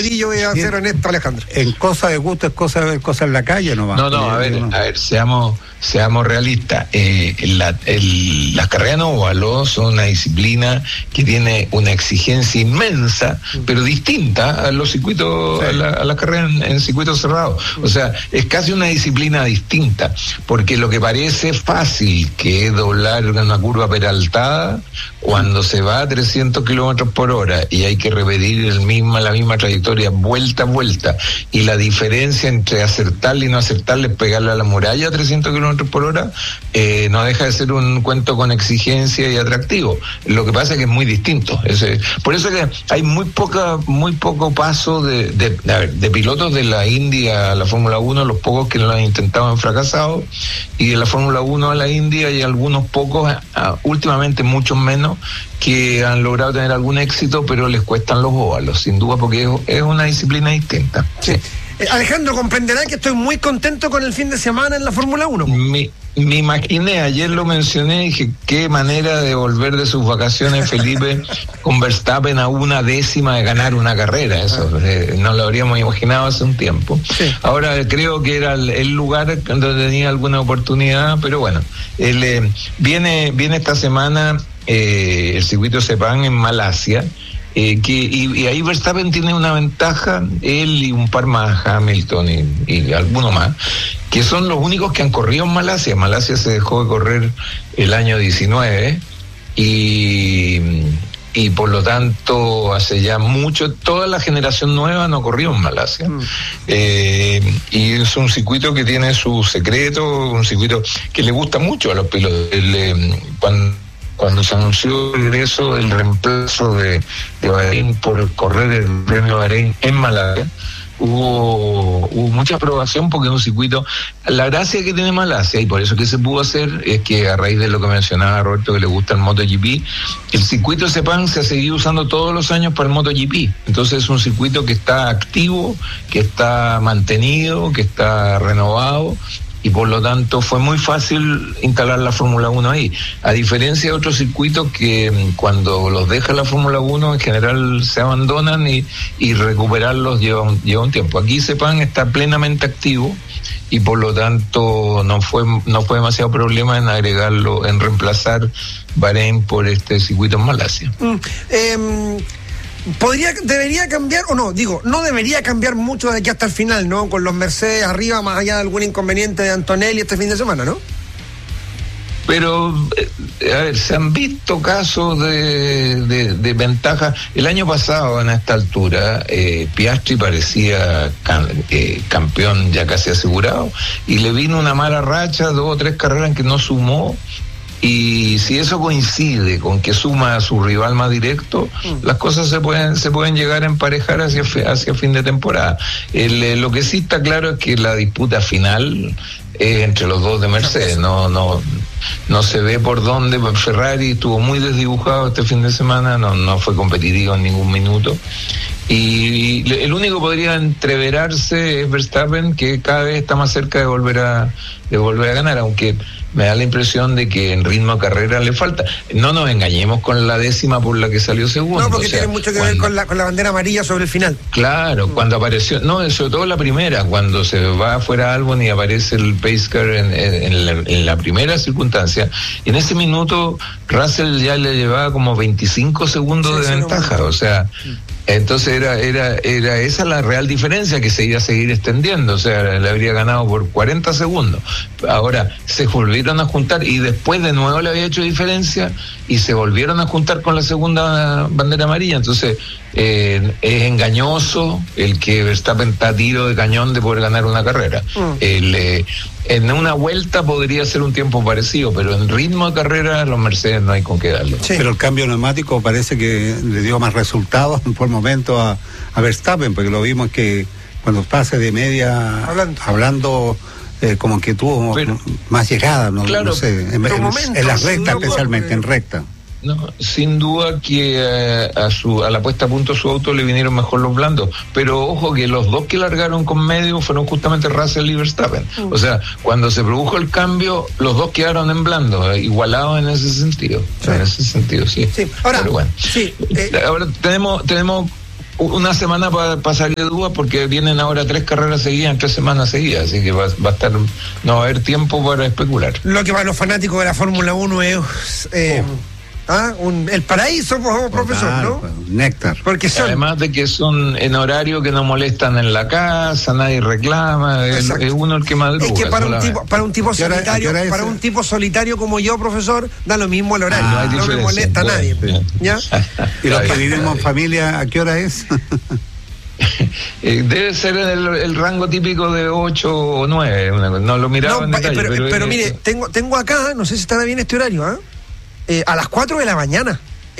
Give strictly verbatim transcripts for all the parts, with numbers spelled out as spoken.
amarillo, voy a sí, ser honesto, Alejandro. En cosa de gusto es cosa de ver cosas en la calle nomás. No, no, a ver, a ver, seamos, seamos realistas. Eh, la, el, las carreras en óvalo son una disciplina que tiene una exigencia inmensa, pero distinta a los circuitos, sí. a, la, a las carreras en, en circuitos cerrados. O sea, es casi una disciplina distinta, porque lo que parece fácil, que es doblar una curva peraltada, cuando se va a trescientos kilómetros por hora y hay que repetir el misma, la misma trayectoria vuelta a vuelta, y la diferencia entre acertarle y no acertarle es pegarle a la muralla a trescientos kilómetros por hora, eh, no deja de ser un cuento con exigencia y atractivo. Lo que pasa es que es muy distinto. Ese, por eso que hay muy poca, muy poco paso de, de, de, de pilotos de la Indy a la Fórmula uno, los pocos que lo han intentado han fracasado, y de la Fórmula uno a la Indy hay algunos pocos, uh, últimamente muchos menos, que han logrado tener algún éxito, pero les cuestan los óvalos, sin duda, porque es, es una disciplina distinta. Sí. Eh, Alejandro, comprenderá que estoy muy contento con el fin de semana en la Fórmula uno. Me, me imaginé, ayer lo mencioné, dije, qué manera de volver de sus vacaciones, Felipe, con Verstappen a una décima de ganar una carrera. Eso eh, no lo habríamos imaginado hace un tiempo. Sí. Ahora creo que era el, el lugar donde tenía alguna oportunidad, pero bueno, él eh, viene, viene esta semana eh, el circuito Sepang en Malasia. Eh, que y, y ahí Verstappen tiene una ventaja, él y un par más, Hamilton y, y alguno más, que son los únicos que han corrido en Malasia. Malasia se dejó de correr el año diecinueve y, y por lo tanto hace ya mucho, toda la generación nueva no corrió en Malasia. Mm. Eh, y es un circuito que tiene su secreto, un circuito que le gusta mucho a los pilotos. El, eh, cuando Cuando se anunció el regreso, el reemplazo de, de Bahrein por correr el premio Bahrein en Malasia, hubo, hubo mucha aprobación porque es un circuito. La gracia que tiene Malasia, y por eso que se pudo hacer, es que a raíz de lo que mencionaba Roberto, que le gusta el MotoGP, el circuito Sepang se ha seguido usando todos los años para el MotoGP. Entonces es un circuito que está activo, que está mantenido, que está renovado, y por lo tanto fue muy fácil instalar la Fórmula uno ahí, a diferencia de otros circuitos que cuando los deja la Fórmula uno en general se abandonan y, y recuperarlos lleva un, lleva un tiempo. Aquí Sepang está plenamente activo y por lo tanto no fue no fue demasiado problema en agregarlo, en reemplazar Bahrein por este circuito en Malasia. Mm, eh... ¿Podría, debería cambiar o no? Digo, no debería cambiar mucho de aquí hasta el final, ¿no? Con los Mercedes arriba, más allá de algún inconveniente de Antonelli este fin de semana, ¿no? Pero, eh, a ver, se han visto casos de, de, de ventaja. El año pasado, en esta altura, eh, Piastri parecía can, eh, campeón ya casi asegurado, y le vino una mala racha, dos o tres carreras en que no sumó. Y si eso coincide con que suma a su rival más directo, mm. las cosas se pueden se pueden llegar a emparejar hacia hacia fin de temporada. El, lo que sí está claro es que la disputa final es entre los dos de Mercedes. No no no se ve por dónde. Ferrari estuvo muy desdibujado este fin de semana, no no fue competitivo en ningún minuto. Y el único que podría entreverarse es Verstappen, que cada vez está más cerca de volver a de volver a ganar, aunque me da la impresión de que en ritmo de carrera le falta. No nos engañemos con la décima por la que salió segundo. No, porque o sea, tiene mucho que cuando, ver con la, con la bandera amarilla sobre el final. Claro, mm. cuando apareció, no, sobre todo la primera, cuando se va afuera Albon y aparece el pace car en, en, en, la, en la primera circunstancia, y en ese minuto Russell ya le llevaba como veinticinco segundos sí, de ventaja, no, o sea... Mm. Entonces era era era esa la real diferencia, que se iba a seguir extendiendo, o sea, le habría ganado por cuarenta segundos. Ahora se volvieron a juntar y después de nuevo le había hecho diferencia y se volvieron a juntar con la segunda bandera amarilla. Entonces eh, es engañoso el que Verstappen está a tiro de cañón de poder ganar una carrera. Mm. El, eh, en una vuelta podría ser un tiempo parecido, pero en ritmo de carrera los Mercedes no hay con qué darle. Sí. Pero el cambio neumático parece que le dio más resultados por momento a, a Verstappen, porque lo vimos que cuando pase de media hablando, hablando eh, como que tuvo pero, más llegada, no, claro, no sé, en, en, en la recta no, especialmente, en recta. No, sin duda que eh, a su a la puesta a punto de su auto le vinieron mejor los blandos, pero ojo que los dos que largaron con medio fueron justamente Russell y Verstappen. Mm. O sea, cuando se produjo el cambio, los dos quedaron en blando, eh, igualados en ese sentido. Sí. En ese sentido, sí. sí. Ahora, pero bueno. sí, eh. Ahora tenemos tenemos una semana para pa salir de dudas, porque vienen ahora tres carreras seguidas en tres semanas seguidas, así que va, va a estar, no va a haber tiempo para especular. Lo que para los fanáticos de la Fórmula uno es eh, oh. ¿ah? un, el paraíso, pues, profesor, ¿no? Néctar. Porque son... Además de que son en horario que no molestan en la casa, nadie reclama, es, es uno el que madruga. Es que para un tipo, para un tipo solitario, hora, para un tipo solitario como yo, profesor, da lo mismo el horario. Ah, no me molesta a nadie. Bueno, ¿ya? ¿Y los que vivimos en familia, a qué hora es? Debe ser el, el rango típico de ocho o nueve, no lo miraba no, en detalle. Pero, pero, pero mire, tengo, tengo acá, no sé si estará bien este horario, ¿eh? Eh, a las cuatro de la mañana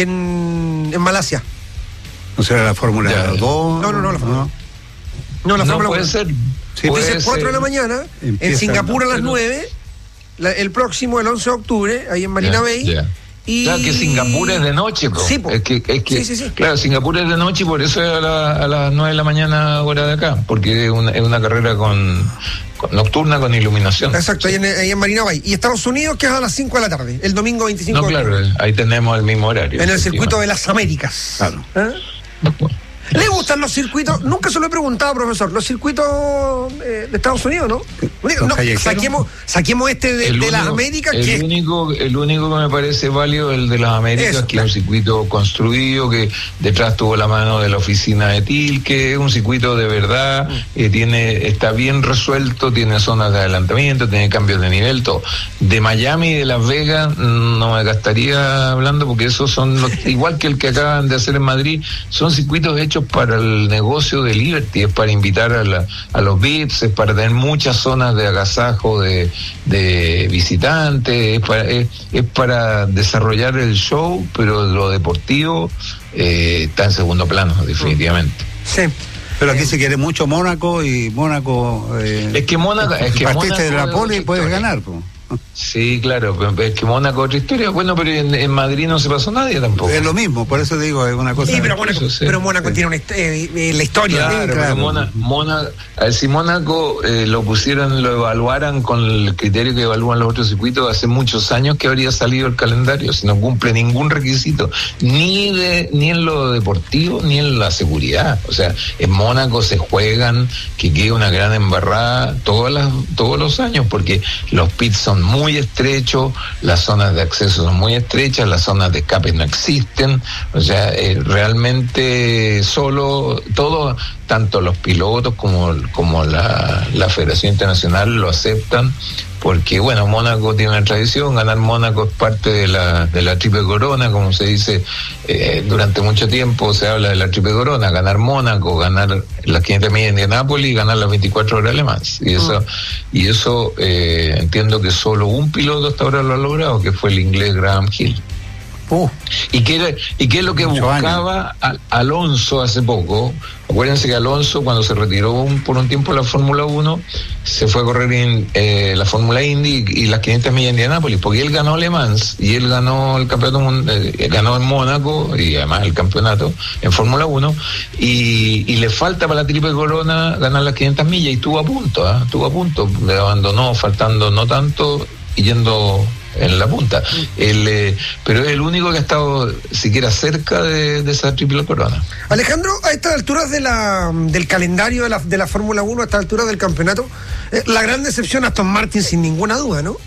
en, en Malasia. ¿No será la Fórmula dos? No, no, no, la Fórmula. No, no la no, Fórmula puede ser. Sí, puede ser cuatro de la mañana, en Singapur a las nueve, la, el próximo, el once de octubre, ahí en Marina yeah, Bay. Yeah. Y... Claro que Singapur es de noche, po. Sí, po. Es que, es que, sí, sí, sí. Claro, Singapur es de noche y por eso es a, la, a las nueve de la mañana hora de acá, porque es una, es una carrera con, con nocturna con iluminación. Exacto, sí. ahí, en, ahí en Marina Bay. Y Estados Unidos, que es a las cinco de la tarde, el domingo veinticinco no, de claro, octubre. Ahí tenemos el mismo horario. En el circuito de las Américas. Claro. ¿Eh? Bueno. ¿Le gustan los circuitos? Nunca se lo he preguntado, profesor. Los circuitos eh, de Estados Unidos, ¿no? no saquemos, saquemos este de, único, de las Américas. El, que único, el único que me parece válido es el de las Américas, Eso, que claro. es un circuito construido, que detrás tuvo la mano de la oficina de T I L, que es un circuito de verdad, eh, tiene está bien resuelto, tiene zonas de adelantamiento, tiene cambios de nivel, todo. De Miami y de Las Vegas no me gastaría hablando, porque esos son, los, igual que el que acaban de hacer en Madrid, son circuitos hechos para el negocio de Liberty, es para invitar a, la, a los V I Ps, es para tener muchas zonas de agasajo de, de visitantes, es para, es, es para desarrollar el show, pero lo deportivo eh, está en segundo plano, definitivamente. Sí. Pero aquí se quiere mucho Mónaco y Mónaco... Eh, es que Mónaco... Es que partiste Mónaco de la pole y puedes ganar, pues. Sí, claro, es que Mónaco otra historia. Bueno, pero en, en Madrid no se pasó nadie tampoco. Es lo mismo, por eso digo, es una cosa. Sí, pero Mónaco, sí. pero Mónaco sí. tiene una, eh, eh, la historia. Claro, sí, claro. Mona, Mona, a ver, si Mónaco eh, lo pusieran, lo evaluaran con el criterio que evalúan los otros circuitos, hace muchos años que habría salido el calendario, si no cumple ningún requisito, ni de ni en lo deportivo, ni en la seguridad. O sea, en Mónaco se juegan que quede una gran embarrada todas las, todos los años, porque los pits son muy estrechos, las zonas de acceso son muy estrechas, las zonas de escape no existen, o sea, eh, realmente solo todo, tanto los pilotos como, como la, la Federación Internacional lo aceptan, porque bueno, Mónaco tiene una tradición, ganar Mónaco es parte de la de la triple corona, como se dice, eh, durante mucho tiempo se habla de la triple corona, ganar Mónaco, ganar las quinientas millas de Indianápolis y ganar las veinticuatro horas de Le Mans, y eso, mm. y eso eh, entiendo que solo un piloto hasta ahora lo ha logrado, que fue el inglés Graham Hill. Uh, y qué era, y qué es lo que buscaba a, Alonso hace poco. Acuérdense que Alonso, cuando se retiró un, por un tiempo de la Fórmula uno, se fue a correr en eh, la Fórmula Indy y, y las quinientas millas de Indianápolis, porque él ganó Le Mans y él ganó el campeonato, eh, ganó en Mónaco y además el campeonato en Fórmula uno, y, y le falta para la triple corona ganar las quinientas millas, y estuvo a punto, ¿eh? estuvo a punto, le abandonó faltando no tanto y yendo en la punta. El, eh, pero es el único que ha estado siquiera cerca de, de esa triple corona. Alejandro, a estas alturas de la, del calendario de la, de la Fórmula uno, a estas alturas del campeonato, eh, la gran decepción Aston Martin, sin ninguna duda, ¿no?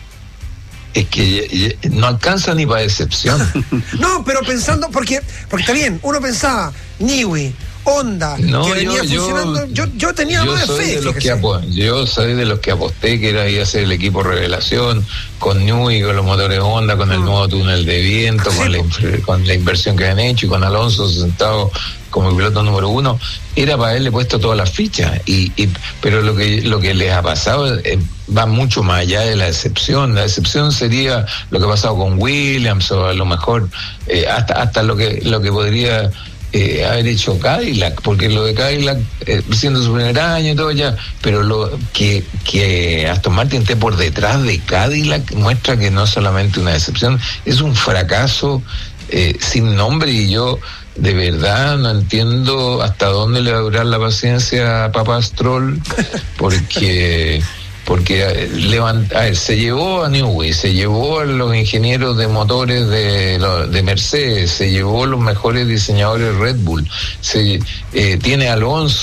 Es que no alcanza ni para decepción. No, pero pensando, porque, porque está bien, uno pensaba, Newey, Honda, no, que venía yo, funcionando, yo, yo tenía yo más soy fe. De los que apo- yo soy de los que aposté que era ir a hacer el equipo revelación con Newey, con los motores Honda, con el mm. nuevo túnel de viento, sí, con, la, con la inversión que han hecho y con Alonso sentado como el piloto número uno. Era para haberle puesto todas las fichas, y, y pero lo que lo que les ha pasado eh, va mucho más allá de la decepción. La decepción sería lo que ha pasado con Williams, o a lo mejor eh, hasta hasta lo que lo que podría Eh, haber hecho Cadillac, porque lo de Cadillac, eh, siendo su primer año y todo ya, pero lo que, que Aston Martin esté por detrás de Cadillac muestra que no es solamente una decepción, es un fracaso eh, sin nombre, y yo de verdad no entiendo hasta dónde le va a durar la paciencia a Papá Stroll, porque porque levanta, a ver, se llevó a Newey, se llevó a los ingenieros de motores de, de Mercedes, se llevó a los mejores diseñadores Red Bull, se eh, tiene a Alonso